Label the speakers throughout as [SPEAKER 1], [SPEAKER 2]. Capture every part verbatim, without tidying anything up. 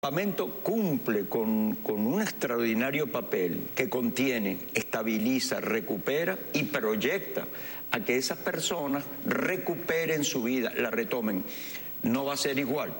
[SPEAKER 1] El campamento cumple con, con un extraordinario papel que contiene, estabiliza, recupera y proyecta a que esas personas recuperen su vida, la retomen. No va a ser igual.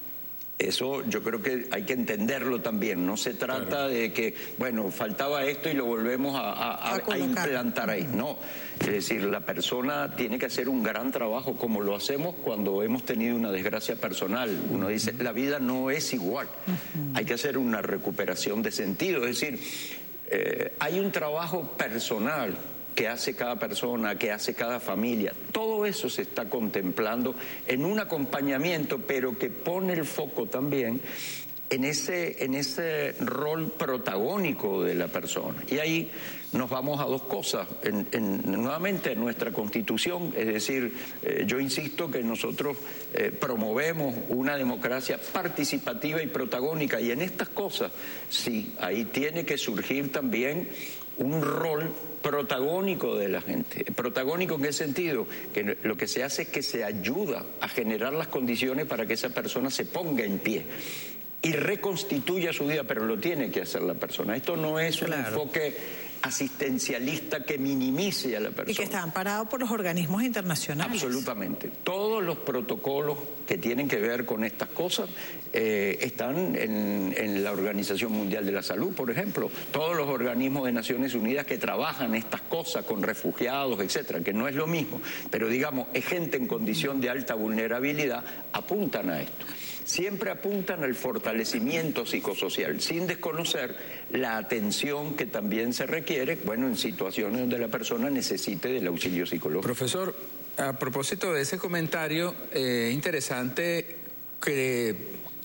[SPEAKER 1] Eso yo creo que hay que entenderlo también. No se trata claro. de que, bueno, faltaba esto y lo volvemos a, a, a, a implantar ahí. No, es decir, la persona tiene que hacer un gran trabajo como lo hacemos cuando hemos tenido una desgracia personal. Uno dice, la vida no es igual. Uh-huh. Hay que hacer una recuperación de sentido. Es decir, eh, hay un trabajo personal que hace cada persona, que hace cada familia. Todo eso se está contemplando en un acompañamiento, pero que pone el foco también en ese, en ese rol protagónico de la persona. Y ahí nos vamos a dos cosas. En, en, nuevamente, en nuestra Constitución, es decir, eh, yo insisto que nosotros eh, promovemos una democracia participativa y protagónica, y en estas cosas, sí, ahí tiene que surgir también un rol protagónico de la gente. ¿Protagónico en qué sentido? Que lo que se hace es que se ayuda a generar las condiciones para que esa persona se ponga en pie y reconstituya su vida, pero lo tiene que hacer la persona. Esto no es un claro. enfoque asistencialista que minimice a la persona.
[SPEAKER 2] Y que está amparado por los organismos internacionales.
[SPEAKER 1] Absolutamente. Todos los protocolos que tienen que ver con estas cosas eh, están en, en la Organización Mundial de la Salud, por ejemplo. Todos los organismos de Naciones Unidas que trabajan estas cosas con refugiados, etcétera, que no es lo mismo, pero digamos, es gente en condición de alta vulnerabilidad, apuntan a esto. Siempre apuntan al fortalecimiento psicosocial, sin desconocer la atención que también se requiere, bueno, en situaciones donde la persona necesite del auxilio psicológico.
[SPEAKER 3] Profesor, a propósito de ese comentario, es eh, interesante que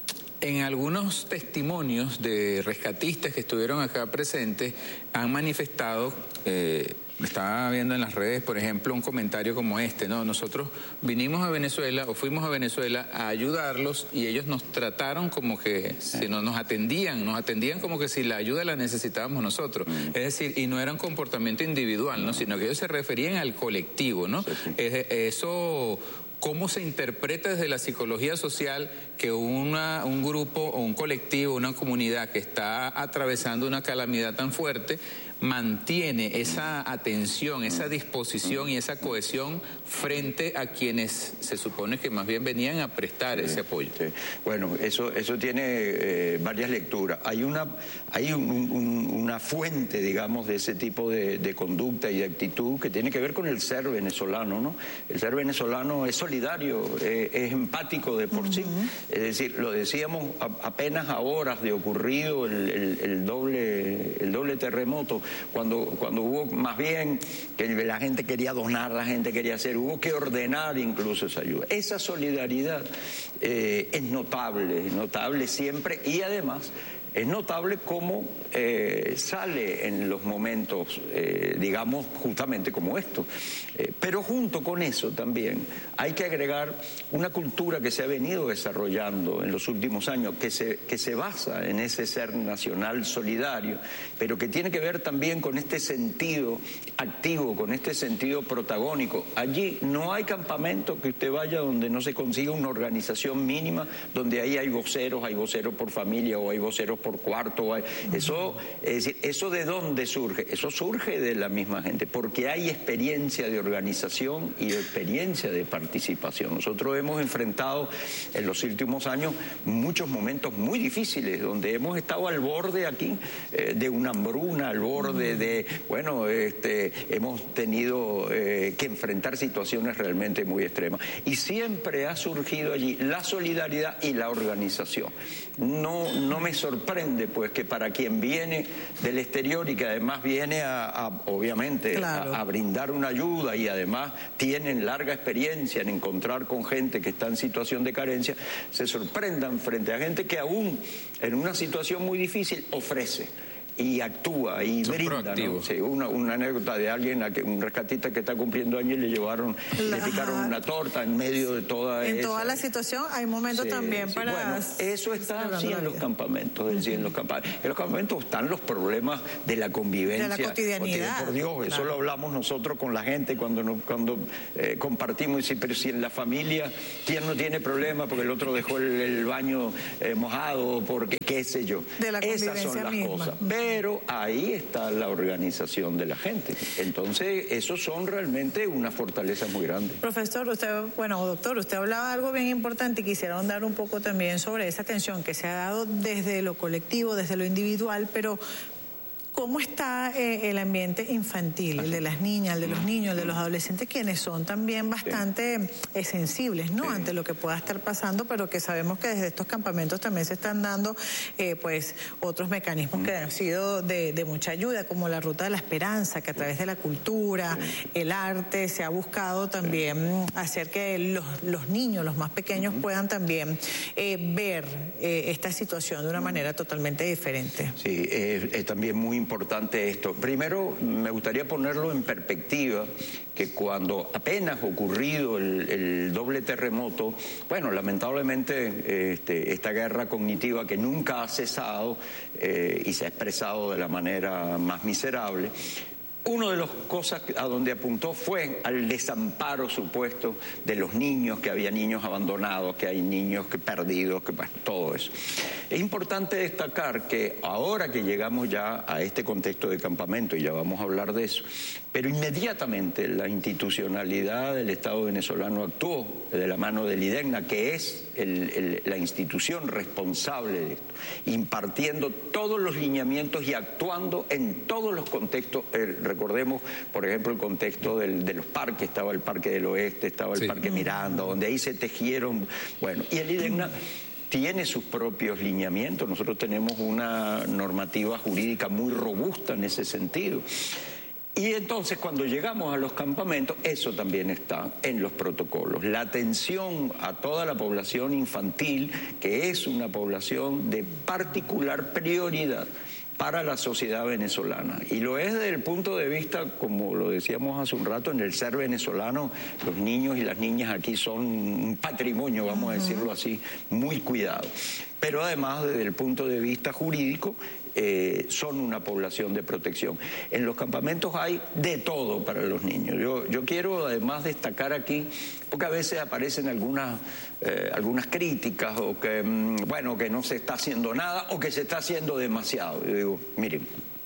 [SPEAKER 3] en algunos testimonios de rescatistas que estuvieron acá presentes han manifestado... Eh, Estaba viendo en las redes, por ejemplo, un comentario como este, ¿no? Nosotros vinimos a Venezuela o fuimos a Venezuela a ayudarlos y ellos nos trataron como que si no nos atendían, nos atendían como que si la ayuda la necesitábamos nosotros. Mm. Es decir, y no era un comportamiento individual, ¿no? Sino que ellos se referían al colectivo, ¿no? Sí, sí. Es, eso... ¿Cómo se interpreta desde la psicología social que una, un grupo o un colectivo, una comunidad que está atravesando una calamidad tan fuerte mantiene esa atención, esa disposición y esa cohesión frente a quienes se supone que más bien venían a prestar sí, ese apoyo?
[SPEAKER 1] Sí. Bueno, eso, eso tiene eh, varias lecturas. Hay una, hay un, un, una fuente, digamos, de ese tipo de, de conducta y de actitud que tiene que ver con el ser venezolano, ¿no? El ser venezolano es solidario, eh, es empático de por uh-huh. sí. Es decir, lo decíamos a, apenas a horas de ocurrido el, el, el, doble, el doble terremoto, cuando, cuando hubo más bien que la gente quería donar, la gente quería hacer, hubo que ordenar incluso esa ayuda. Esa solidaridad eh, es notable, es notable siempre, y además es notable cómo eh, sale en los momentos, eh, digamos, justamente como esto. Eh, pero junto con eso también hay que agregar una cultura que se ha venido desarrollando en los últimos años, que se, que se basa en ese ser nacional solidario, pero que tiene que ver también con este sentido activo, con este sentido protagónico. Allí no hay campamento que usted vaya donde no se consiga una organización mínima, donde ahí hay voceros, hay voceros por familia o hay voceros por cuarto. Hay, eso, es decir, ¿eso de dónde surge? Eso surge de la misma gente, porque hay experiencia de organización y experiencia de participación. Nosotros hemos enfrentado en los últimos años muchos momentos muy difíciles, donde hemos estado al borde aquí eh, de una hambruna, al borde de, bueno, este, hemos tenido eh, que enfrentar situaciones realmente muy extremas. Y siempre ha surgido allí la solidaridad y la organización. No, no me sorprende pues que para quien viene del exterior y que además viene a, a obviamente claro. a, a brindar una ayuda, y además tienen larga experiencia en encontrar con gente que está en situación de carencia, se sorprendan frente a gente que aún en una situación muy difícil ofrece. y actúa y
[SPEAKER 3] Son
[SPEAKER 1] brinda, ¿no? Sí, una, una anécdota de alguien, a que, un rescatista que está cumpliendo años, y le llevaron, la, le picaron ajá. una torta en medio de toda
[SPEAKER 2] En
[SPEAKER 1] esa.
[SPEAKER 2] toda la situación hay momentos sí, también sí. para...
[SPEAKER 1] Bueno, eso está así en los campamentos, es decir, en los campamentos. En los campamentos están los problemas de la convivencia.
[SPEAKER 2] De la cotidianidad.
[SPEAKER 1] Por Dios, claro. Eso lo hablamos nosotros con la gente cuando, nos, cuando eh, compartimos, y sí, pero si en la familia, ¿quién no tiene problema porque el otro dejó el, el baño eh, mojado, porque qué sé yo?
[SPEAKER 2] De la
[SPEAKER 1] Esas son las
[SPEAKER 2] misma.
[SPEAKER 1] cosas. Pero ahí está la organización de la gente. Entonces, esos son realmente una fortaleza muy grande.
[SPEAKER 2] Profesor, usted, bueno, doctor, usted hablaba de algo bien importante y quisiera ahondar un poco también sobre esa tensión que se ha dado desde lo colectivo, desde lo individual, pero ¿cómo está eh, el ambiente infantil, el de las niñas, el de los niños, el de los adolescentes, quienes son también bastante sí. sensibles, ¿no? Sí. ante lo que pueda estar pasando, pero que sabemos que desde estos campamentos también se están dando eh, pues otros mecanismos mm. que han sido de, de mucha ayuda, como la Ruta de la Esperanza, que a través de la cultura, sí. el arte, se ha buscado también sí. hacer que los, los niños, los más pequeños, mm. puedan también eh, ver eh, esta situación de una mm. manera totalmente diferente.
[SPEAKER 1] Sí, eh, es también muy importante esto. Primero, me gustaría ponerlo en perspectiva, que cuando apenas ocurrido el, el doble terremoto, bueno, lamentablemente este, esta guerra cognitiva que nunca ha cesado eh, y se ha expresado de la manera más miserable, una de las cosas a donde apuntó fue al desamparo supuesto de los niños, que había niños abandonados, que hay niños que perdidos, que bueno, todo eso. Es importante destacar que ahora que llegamos ya a este contexto de campamento, y ya vamos a hablar de eso, pero inmediatamente la institucionalidad del Estado venezolano actuó de la mano del IDEGNA, que es el, el, la institución responsable de esto, impartiendo todos los lineamientos y actuando en todos los contextos. Eh, recordemos, por ejemplo, el contexto del, de los parques, estaba el Parque del Oeste, estaba el sí. Parque Miranda, donde ahí se tejieron, bueno, y el IDEGNA tiene sus propios lineamientos. Nosotros tenemos una normativa jurídica muy robusta en ese sentido. Y entonces, cuando llegamos a los campamentos, eso también está en los protocolos. La atención a toda la población infantil, que es una población de particular prioridad para la sociedad venezolana. Y lo es desde el punto de vista, como lo decíamos hace un rato, en el ser venezolano, los niños y las niñas aquí son un patrimonio, vamos a decirlo así, muy cuidado. Pero además, desde el punto de vista jurídico, Eh, son una población de protección. En los campamentos hay de todo para los niños. Yo, yo quiero además destacar aquí, porque a veces aparecen algunas, eh, algunas críticas, o que, bueno, que no se está haciendo nada, o que se está haciendo demasiado. Yo digo, miren,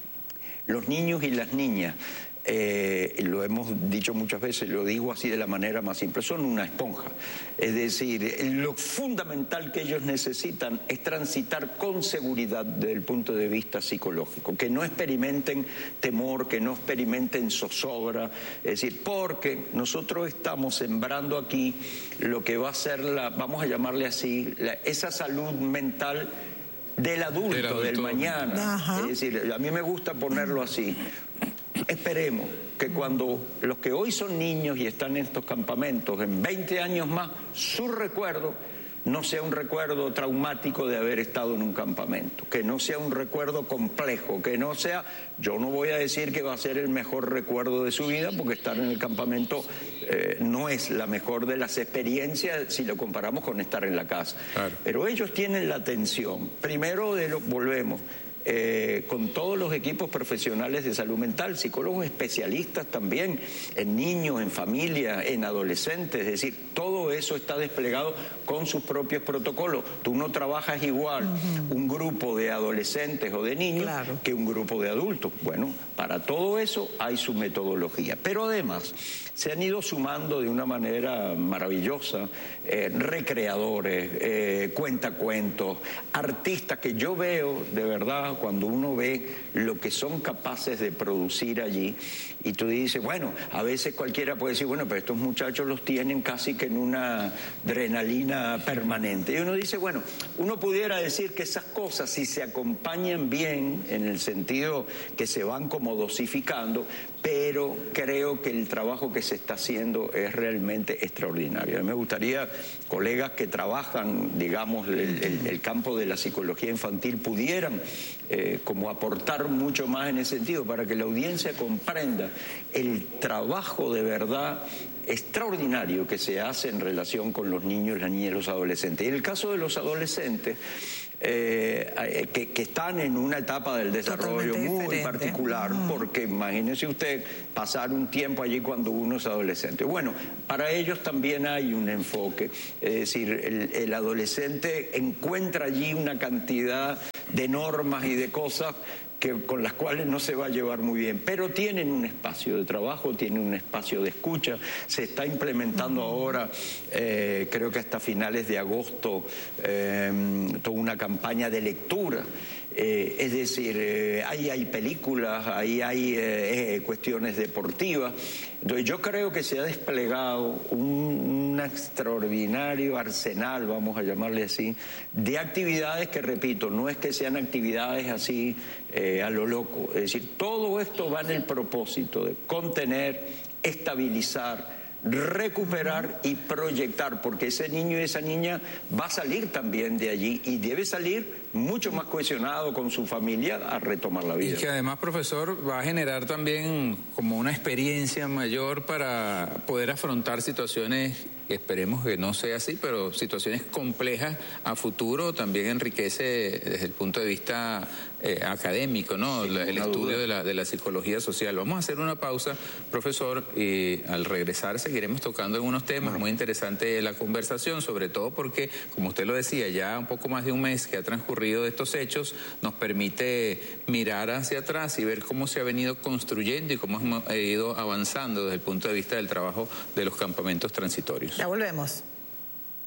[SPEAKER 1] los niños y las niñas, Eh, lo hemos dicho muchas veces, lo digo así de la manera más simple, son una esponja. Es decir, lo fundamental que ellos necesitan es transitar con seguridad desde el punto de vista psicológico, que no experimenten temor, que no experimenten zozobra, es decir, porque nosotros estamos sembrando aquí lo que va a ser la, vamos a llamarle así, la, esa salud mental del adulto, del, adulto. del mañana. Ajá. Es decir, a mí me gusta ponerlo así. Esperemos que cuando los que hoy son niños y están en estos campamentos, en veinte años más, su recuerdo no sea un recuerdo traumático de haber estado en un campamento, que no sea un recuerdo complejo, que no sea, yo no voy a decir que va a ser el mejor recuerdo de su vida, porque estar en el campamento eh, no es la mejor de las experiencias si lo comparamos con estar en la casa. Claro. Pero ellos tienen la atención, primero de lo, volvemos, Eh, con todos los equipos profesionales de salud mental, psicólogos especialistas también, en niños, en familia, en adolescentes, es decir, todo eso está desplegado con sus propios protocolos. Tú no trabajas igual uh-huh. un grupo de adolescentes o de niños claro. que un grupo de adultos. Bueno, para todo eso hay su metodología, pero además se han ido sumando de una manera maravillosa eh, recreadores, eh, cuentacuentos, artistas que yo veo de verdad cuando uno ve lo que son capaces de producir allí, y tú dices, bueno, a veces cualquiera puede decir, bueno, pero estos muchachos los tienen casi que en una adrenalina permanente. Y uno dice, bueno, uno pudiera decir que esas cosas, si se acompañan bien, en el sentido que se van como dosificando, pero creo que el trabajo que se está haciendo es realmente extraordinario. A mí me gustaría, colegas que trabajan, digamos, el, el, el campo de la psicología infantil, pudieran eh, como aportar mucho más en ese sentido, para que la audiencia comprenda el trabajo de verdad extraordinario que se hace en relación con los niños, las niñas y los adolescentes. Y en el caso de los adolescentes, eh, que, que están en una etapa del desarrollo Totalmente muy diferente. particular, uh-huh. porque imagínese usted pasar un tiempo allí cuando uno es adolescente. Bueno, para ellos también hay un enfoque, es decir, el, el adolescente encuentra allí una cantidad de normas y de cosas que, con las cuales no se va a llevar muy bien, pero tienen un espacio de trabajo, tienen un espacio de escucha. Se está implementando uh-huh. ahora, eh, creo que hasta finales de agosto, eh, toda una campaña de lectura. Eh, es decir, eh, ahí hay películas, ahí hay eh, eh, cuestiones deportivas. Entonces yo creo que se ha desplegado un, un extraordinario arsenal, vamos a llamarle así, de actividades que, repito, no es que sean actividades así eh, a lo loco. Es decir, todo esto va en el propósito de contener, estabilizar, recuperar y proyectar, porque ese niño y esa niña va a salir también de allí y debe salir mucho más cohesionado con su familia a retomar la vida.
[SPEAKER 3] Y que además, profesor, va a generar también como una experiencia mayor para poder afrontar situaciones, que esperemos que no sea así, pero situaciones complejas a futuro. También enriquece desde el punto de vista eh, académico, ¿no? Sí, el estudio de la, de la psicología social. Vamos a hacer una pausa, profesor, y al regresar seguiremos tocando algunos temas. Bueno. Muy interesante la conversación, sobre todo porque, como usted lo decía, ya un poco más de un mes que ha transcurrido de estos hechos nos permite mirar hacia atrás y ver cómo se ha venido construyendo y cómo hemos ido avanzando desde el punto de vista del trabajo de los campamentos transitorios.
[SPEAKER 2] Ya volvemos.